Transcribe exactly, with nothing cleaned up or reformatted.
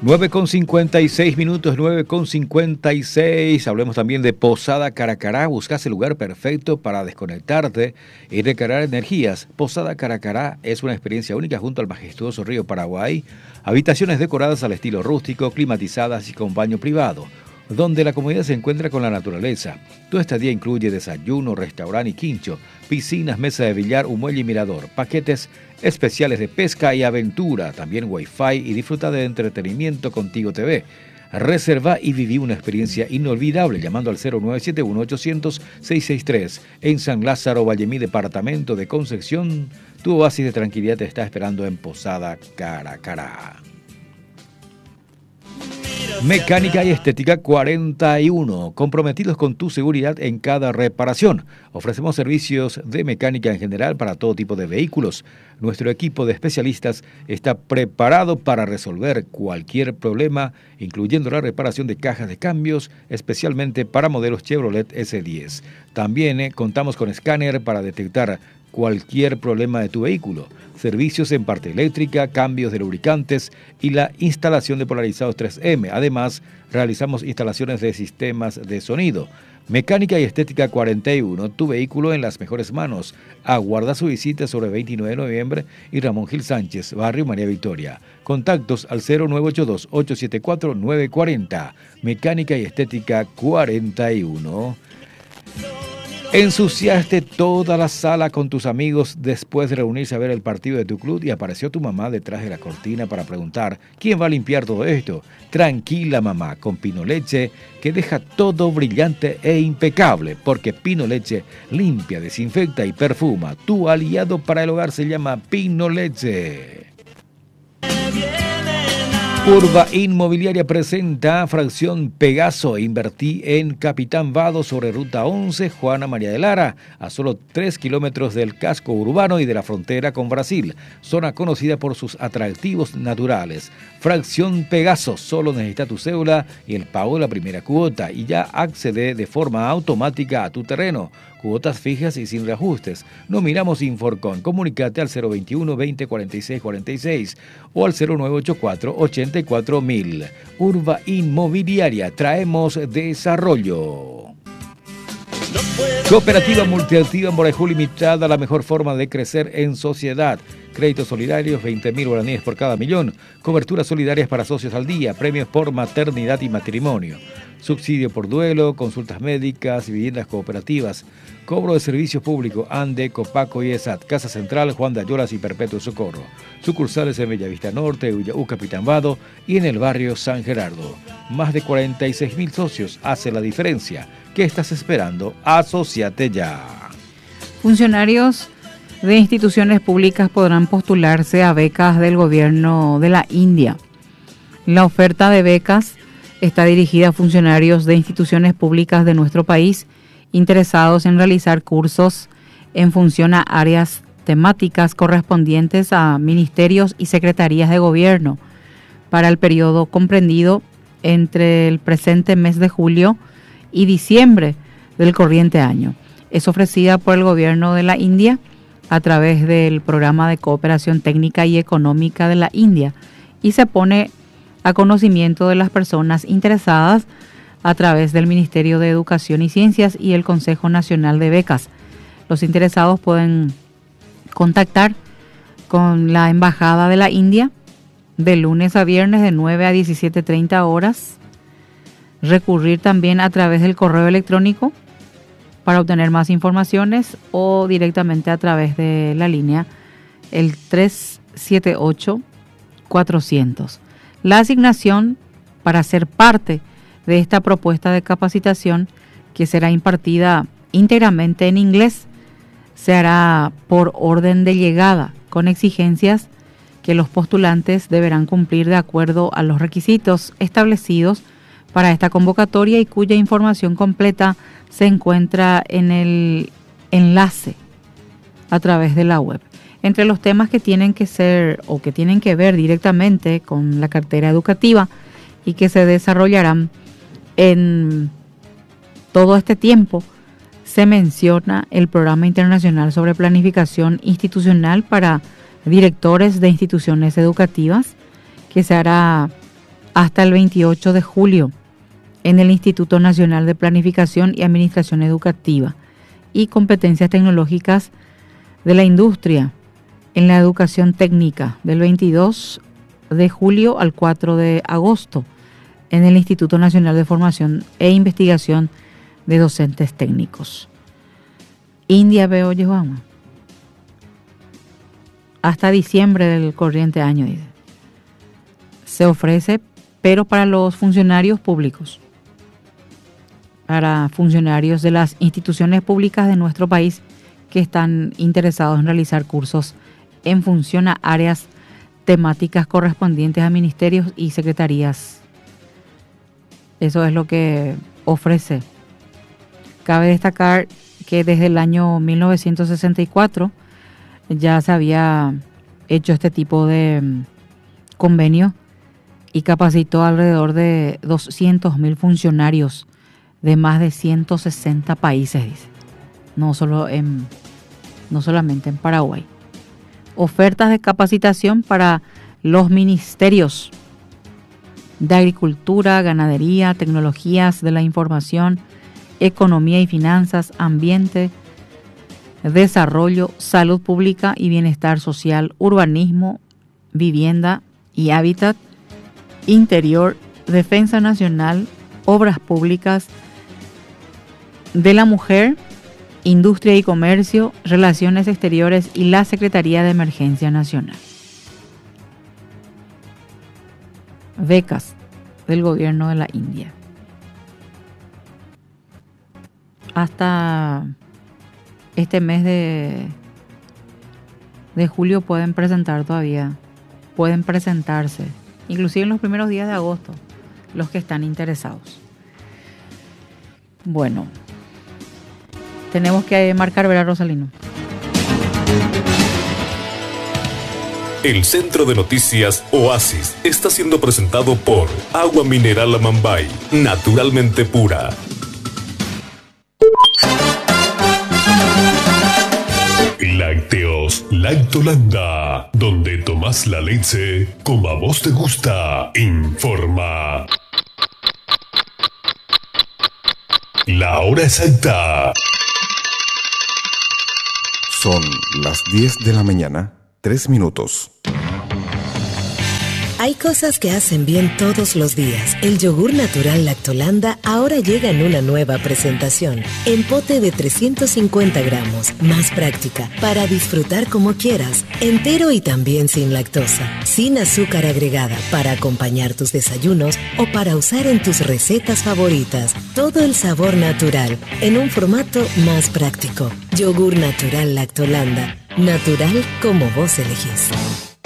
nueve con cincuenta y seis minutos, nueve con cincuenta y seis. Hablemos también de Posada Caracará. Buscas el lugar perfecto para desconectarte y recargar energías. Posada Caracará es una experiencia única junto al majestuoso río Paraguay. Habitaciones decoradas al estilo rústico, climatizadas y con baño privado, donde la comodidad se encuentra con la naturaleza. Tu estadía incluye desayuno, restaurante y quincho, piscinas, mesa de billar, un muelle y mirador, paquetes especiales de pesca y aventura, también wifi y disfruta de entretenimiento Contigo T V. Reserva y viví una experiencia inolvidable llamando al cero nueve siete uno ochocientos seiscientos sesenta y tres. En San Lázaro, Vallemí, departamento de Concepción, tu oasis de tranquilidad te está esperando en Posada Caracará. Mecánica y Estética cuarenta y uno, comprometidos con tu seguridad en cada reparación. Ofrecemos servicios de mecánica en general para todo tipo de vehículos. Nuestro equipo de especialistas está preparado para resolver cualquier problema, incluyendo la reparación de cajas de cambios, especialmente para modelos Chevrolet ese diez. También eh, contamos con escáner para detectar cualquier problema de tu vehículo, servicios en parte eléctrica, cambios de lubricantes y la instalación de polarizados tres eme. Además, realizamos instalaciones de sistemas de sonido. Mecánica y Estética cuarenta y uno, tu vehículo en las mejores manos. Aguarda su visita sobre veintinueve de noviembre y Ramón Gil Sánchez, Barrio María Victoria. Contactos al cero nueve ocho dos, ocho siete cuatro, nueve cuatro cero. Mecánica y Estética cuarenta y uno. Ensuciaste toda la sala con tus amigos después de reunirse a ver el partido de tu club y apareció tu mamá detrás de la cortina para preguntar ¿quién va a limpiar todo esto? Tranquila mamá, con Pino Leche que deja todo brillante e impecable, porque Pino Leche limpia, desinfecta y perfuma. Tu aliado para el hogar se llama Pino Leche. Curva Inmobiliaria presenta Fracción Pegaso. Invertí en Capitán Vado sobre Ruta once, Juana María de Lara, a solo tres kilómetros del casco urbano y de la frontera con Brasil. Zona conocida por sus atractivos naturales. Fracción Pegaso, solo necesita tu cédula y el pago de la primera cuota y ya accede de forma automática a tu terreno. Cuotas fijas y sin reajustes. No miramos Inforcon. Comunícate al cero veintiuno, veinte, cuarenta y seis, cuarenta y seis o al cero nueve ocho cuatro, ochenta y cuatro mil. Urba Inmobiliaria. Traemos desarrollo. Cooperativa Multiactiva en Morejú Limitada, la mejor forma de crecer en sociedad. Créditos solidarios, veinte mil guaraníes por cada millón. Coberturas solidarias para socios al día. Premios por maternidad y matrimonio. Subsidio por duelo, consultas médicas y viviendas cooperativas. Cobro de servicios públicos, ANDE, Copaco y ESAT. Casa Central, Juan de Ayolas y Perpetuo Socorro. Sucursales en Bellavista Norte, Ullaú, Capitán Vado y en el barrio San Gerardo. Más de cuarenta y seis mil socios hace la diferencia. ¿Qué estás esperando? Asociate ya. Funcionarios de instituciones públicas podrán postularse a becas del gobierno de la India. La oferta de becas está dirigida a funcionarios de instituciones públicas de nuestro país interesados en realizar cursos en función a áreas temáticas correspondientes a ministerios y secretarías de gobierno para el periodo comprendido entre el presente mes de julio y diciembre del corriente año. Es ofrecida por el gobierno de la India a través del Programa de Cooperación Técnica y Económica de la India y se pone a conocimiento de las personas interesadas a través del Ministerio de Educación y Ciencias y el Consejo Nacional de Becas. Los interesados pueden contactar con la Embajada de la India de lunes a viernes de nueve a diecisiete treinta horas, recurrir también a través del correo electrónico para obtener más informaciones o directamente a través de la línea el tres siete ocho cuatrocientos. La asignación para ser parte de esta propuesta de capacitación, que será impartida íntegramente en inglés, se hará por orden de llegada, con exigencias que los postulantes deberán cumplir de acuerdo a los requisitos establecidos para esta convocatoria y cuya información completa se encuentra en el enlace a través de la web. Entre los temas que tienen que ser o que tienen que ver directamente con la cartera educativa y que se desarrollarán en todo este tiempo, se menciona el Programa Internacional sobre Planificación Institucional para Directores de Instituciones Educativas, que se hará hasta el veintiocho de julio en el Instituto Nacional de Planificación y Administración Educativa y Competencias Tecnológicas de la Industria en la Educación Técnica, del veintidós de julio al cuatro de agosto en el Instituto Nacional de Formación e Investigación de Docentes Técnicos. India veo Yehuama. Hasta diciembre del corriente año, dice. Se ofrece, pero para los funcionarios públicos, para funcionarios de las instituciones públicas de nuestro país que están interesados en realizar cursos en función a áreas temáticas correspondientes a ministerios y secretarías. Eso es lo que ofrece. Cabe destacar que desde el año mil novecientos sesenta y cuatro ya se había hecho este tipo de convenio y capacitó alrededor de doscientos mil funcionarios de más de ciento sesenta países, dice. No solo en, no solamente en Paraguay. Ofertas de capacitación para los ministerios de Agricultura, Ganadería, Tecnologías de la Información, Economía y Finanzas, Ambiente, Desarrollo, Salud Pública y Bienestar Social, Urbanismo, Vivienda y Hábitat, Interior, Defensa Nacional, Obras Públicas, de la Mujer, Industria y Comercio, Relaciones Exteriores y la Secretaría de Emergencia Nacional. Becas del gobierno de la India. Hasta este mes de, de julio pueden presentar todavía, pueden presentarse, inclusive en los primeros días de agosto, los que están interesados. Bueno, tenemos que marcar, ¿verdad, Rosalino? El Centro de Noticias Oasis está siendo presentado por Agua Mineral Amambay, naturalmente pura. Lácteos Lactolanda, donde tomás la leche como a vos te gusta. Informa. La hora exacta. Son las diez de la mañana, tres minutos. Hay cosas que hacen bien todos los días. El yogur natural Lactolanda ahora llega en una nueva presentación. En pote de trescientos cincuenta gramos, más práctica, para disfrutar como quieras. Entero y también sin lactosa. Sin azúcar agregada, para acompañar tus desayunos o para usar en tus recetas favoritas. Todo el sabor natural, en un formato más práctico. Yogur natural Lactolanda. Natural como vos elegís.